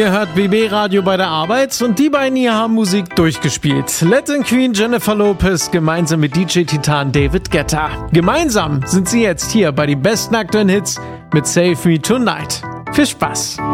Ihr hört BB Radio bei der Arbeit und die beiden hier haben Musik durchgespielt. Latin Queen Jennifer Lopez gemeinsam mit DJ-Titan David Guetta. Gemeinsam sind sie jetzt hier bei den besten aktuellen Hits mit Save Me Tonight. Viel Spaß!